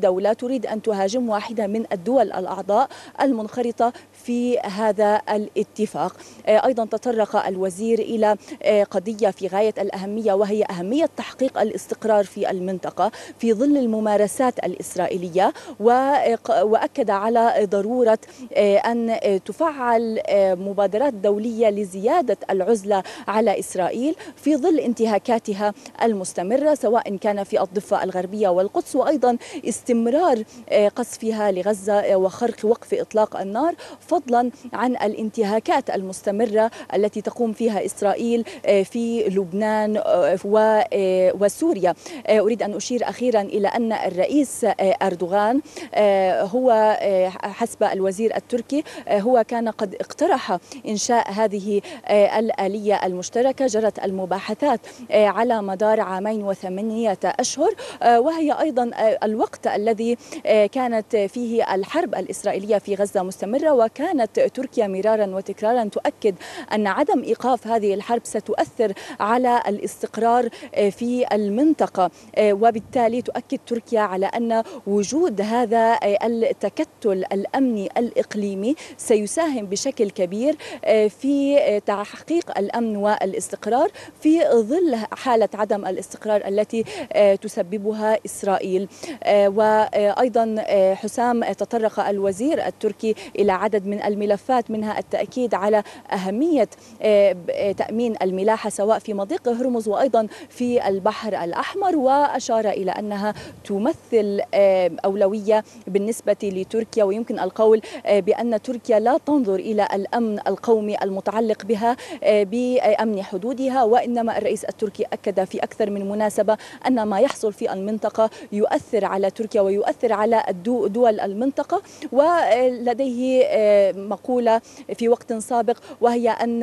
دولة تريد أن تهاجم واحدة من الدول الأعضاء المنخرطة في هذا الاتفاق. أيضا تطرق الوزير إلى قضية في غاية الأهمية، وهي أهمية تحقيق الاستقرار في المنطقة في ظل الممارسات الإسرائيلية، وأكد على ضرورة أن تفعل مبادرات دولية لزيادة العزلة على إسرائيل في ظل انتهاكاتها المستمرة، سواء كان في الضفة الغربية والقدس، وأيضا استمرار قصفها لغزة وخرق وقف إطلاق النار، فضلا عن الانتهاكات المستمرة التي تقوم فيها إسرائيل في لبنان وسوريا. أريد أن أشير أخيرا إلى أن الرئيس أردوغان هو حسب الوزير التركي هو كان قد اقترح إنشاء هذه الآلية المشتركة. جرت المباحثات على مدار 2 و8 أشهر، وهي أيضا الوقت الذي كانت فيه الحرب الإسرائيلية في غزة مستمرة، وكانت تركيا مرارا وتكرارا تؤكد أن عدم إيقاف هذه الحرب ستؤثر على الاستقرار في المنطقة، وبالتالي تؤكد تركيا على أن وجود هذا التكتل الأمني الإقليمي سيساهم بشكل كبير في تحقيق الأمن والاستقرار في ظل حالة عدم الاستقرار التي تسببها إسرائيل. وأيضا حسام تطرق الوزير التركي إلى عدد من الملفات، منها التأكيد على أهمية تأمين الملاحة سواء في مضيق هرمز وأيضا في البحر الأحمر، وأشار إلى أنها تمثل أولوية بالنسبة لتركيا، ويمكن القول بأن تركيا لا تنظر إلى الأمن القومي المتعلق بها بأمن حدودها، وإنما الرئيس التركي أكد في أكثر من مناسبة أن ما يحصل في المنطقة يؤثر على تركيا ويؤثر على دول المنطقة. ولديه مقولة في وقت سابق، وهي أن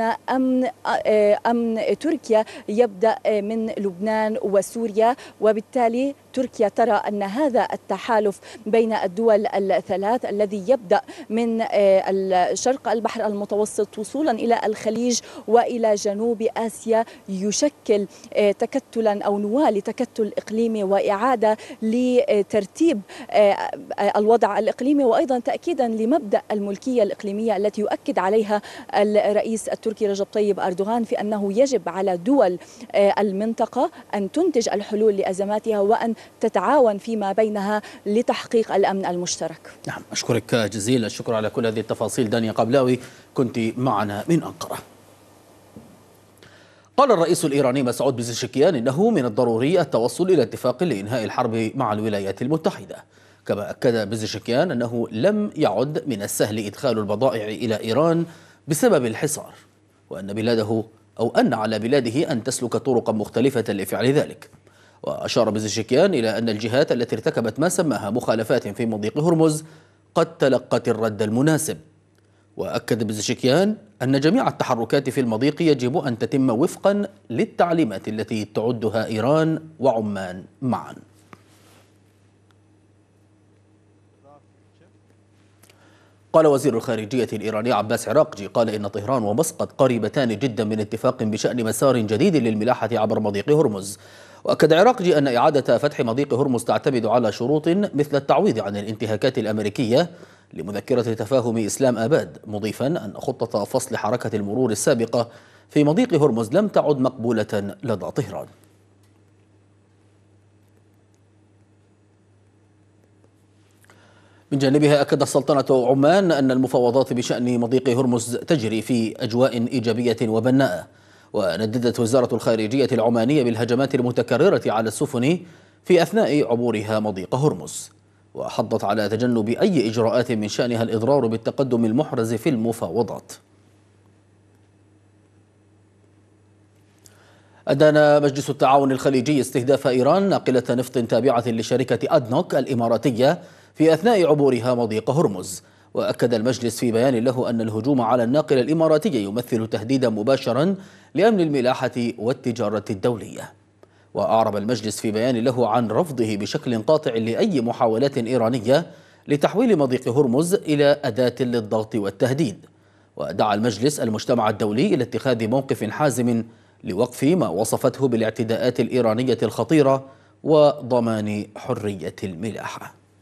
أمن تركيا يبدأ من لبنان وسوريا، وبالتالي تركيا ترى أن هذا التحالف بين الدول الثلاث الذي يبدأ من شرق البحر المتوسط وصولا إلى الخليج وإلى جنوب آسيا يشكل تكتلا أو نواة لتكتل إقليمي وإعادة لترتيب الوضع الإقليمي، وأيضا تأكيدا لمبدأ الملكية الإقليمية التي يؤكد عليها الرئيس التركي رجب طيب أردوغان في أنه يجب على دول المنطقة أن تنتج الحلول لأزماتها وأن تتعاون فيما بينها لتحقيق الأمن المشترك. نعم، أشكرك جزيل الشكر على كل هذه التفاصيل. دانيا قبلاوي كنت معنا من أنقرة. قال الرئيس الإيراني مسعود بزشكيان إنه من الضروري التوصل إلى اتفاق لإنهاء الحرب مع الولايات المتحدة. كما أكد بزشكيان أنه لم يعد من السهل إدخال البضائع إلى إيران بسبب الحصار، وأن على بلاده أن تسلك طرقا مختلفة لفعل ذلك. وأشار بزشكيان إلى أن الجهات التي ارتكبت ما سماها مخالفات في مضيق هرمز قد تلقت الرد المناسب. وأكد بزشكيان أن جميع التحركات في المضيق يجب أن تتم وفقا للتعليمات التي تعدها إيران وعمان معا. قال وزير الخارجية الإيراني عباس عراقجي قال إن طهران ومسقط قريبتان جدا من اتفاق بشأن مسار جديد للملاحة عبر مضيق هرمز. وأكد عراقجي أن إعادة فتح مضيق هرمز تعتمد على شروط مثل التعويض عن الانتهاكات الأمريكية لمذكرة تفاهم إسلام آباد، مضيفا أن خطة فصل حركة المرور السابقة في مضيق هرمز لم تعد مقبولة لدى طهران. من جانبها أكد سلطنة عمان أن المفاوضات بشأن مضيق هرمز تجري في أجواء إيجابية وبناءة. ونددت وزارة الخارجية العمانية بالهجمات المتكررة على السفن في أثناء عبورها مضيق هرمز، وحضت على تجنب أي إجراءات من شأنها الإضرار بالتقدم المحرز في المفاوضات. أدان مجلس التعاون الخليجي استهداف إيران ناقلة نفط تابعة لشركة أدنوك الإماراتية في أثناء عبورها مضيق هرمز. وأكد المجلس في بيان له أن الهجوم على الناقلة الإماراتية يمثل تهديدا مباشرا لأمن الملاحة والتجارة الدولية. وأعرب المجلس في بيان له عن رفضه بشكل قاطع لأي محاولات إيرانية لتحويل مضيق هرمز إلى أداة للضغط والتهديد. ودعا المجلس المجتمع الدولي إلى اتخاذ موقف حازم لوقف ما وصفته بالاعتداءات الإيرانية الخطيرة وضمان حرية الملاحة.